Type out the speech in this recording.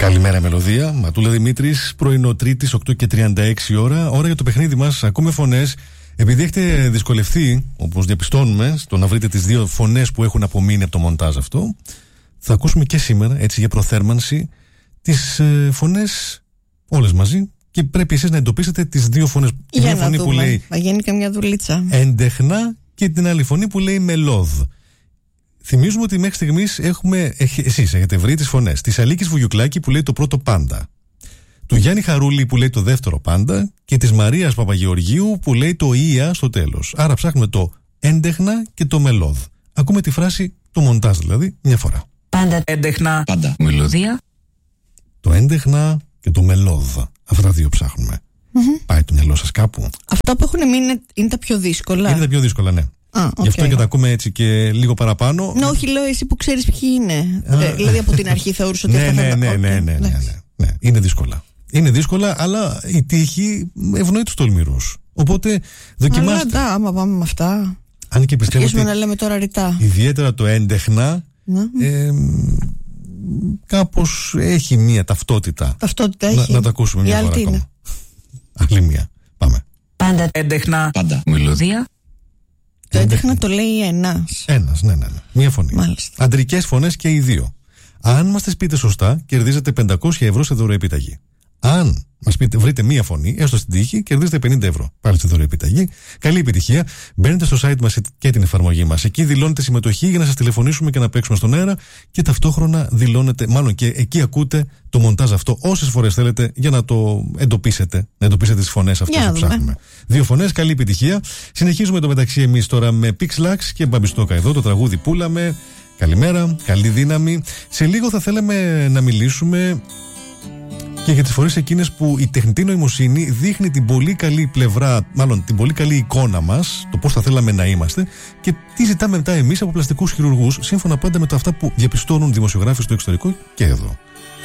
Καλημέρα, Μελωδία. Ματούλα Δημήτρης, πρωινό Τρίτης, 8:36 ώρα. Ώρα για το παιχνίδι μας. Ακούμε φωνές. Επειδή έχετε δυσκολευτεί, όπως διαπιστώνουμε, στο να βρείτε τις δύο φωνές που έχουν απομείνει από το μοντάζ αυτό, θα ακούσουμε και σήμερα, έτσι για προθέρμανση, τις φωνές όλες μαζί. Και πρέπει εσείς να εντοπίσετε τις δύο φωνές. Τη μία φωνή που λέει θα γίνει καμιά δουλίτσα. έντεχνα και την άλλη φωνή που λέει μελώδ. Θυμίζουμε ότι μέχρι στιγμής εσείς έχετε βρει τις φωνές της Αλίκης Βουγιουκλάκη που λέει το πρώτο πάντα, του Γιάννη Χαρούλη που λέει το δεύτερο πάντα και της Μαρίας Παπαγεωργίου που λέει το ία στο τέλος. Άρα ψάχνουμε το έντεχνα και το μελώδ. Ακούμε τη φράση, το μοντάζ δηλαδή, μια φορά. Πάντα έντεχνα, πάντα μελωδία. Το έντεχνα και το μελώδ. Αυτά τα δύο ψάχνουμε. Πάει το μυαλό σας κάπου? Αυτά που έχουν μείνει είναι τα πιο δύσκολα. Είναι τα πιο δύσκολα, ναι. Γι' αυτό και τα ακούμε έτσι και λίγο παραπάνω. Ναι, όχι, λέω εσύ που ξέρεις ποιοι είναι. Δηλαδή από την αρχή θεωρούσα ότι αυτά θα ναι. Είναι δύσκολα. Είναι δύσκολα, αλλά η τύχη ευνοεί τους τολμηρούς. Οπότε δοκιμάστε. Αλλά άμα πάμε με αυτά. Αν και πιστεύω ότι να λέμε τώρα ρητά. ιδιαίτερα το έντεχνα κάπως έχει μία ταυτότητα. Ταυτότητα έχει. Να τα ακούσουμε μια φορά ακόμα. Άλλη μία. Πάμε. Πάντα έντεχνα, πάντα μελωδία. Το έντεχνα το λέει ένας. Ένας, ναι. Μία φωνή. Μάλιστα. Αντρικές φωνές και οι δύο. Αν μας τις πείτε σωστά, κερδίζετε 500 ευρώ σε δωροεπιταγή. Αν μας βρείτε μία φωνή, έστω στην τύχη, κερδίζετε 50 ευρώ. Πάλι στη δωροεπιταγή. Καλή επιτυχία. Μπαίνετε στο site μας και την εφαρμογή μας. Εκεί δηλώνετε συμμετοχή για να σας τηλεφωνήσουμε και να παίξουμε στον αέρα και ταυτόχρονα δηλώνετε, μάλλον και εκεί ακούτε το μοντάζ αυτό όσες φορές θέλετε για να το εντοπίσετε. Να εντοπίσετε τις φωνές αυτές που ψάχνουμε. Δύο φωνές, καλή επιτυχία. Συνεχίζουμε το μεταξύ εμείς τώρα με Pixlax και Μπαμπιστόκα εδώ, το τραγούδι Πούλαμε. Καλημέρα, καλή δύναμη. Σε λίγο θα θέλαμε να μιλήσουμε και για τις φορές εκείνες που η τεχνητή νοημοσύνη δείχνει την πολύ καλή πλευρά, μάλλον την πολύ καλή εικόνα μας, το πώς θα θέλαμε να είμαστε και τι ζητάμε μετά εμείς από πλαστικούς χειρουργούς, σύμφωνα πάντα με τα αυτά που διαπιστώνουν δημοσιογράφοι στο εξωτερικό και εδώ.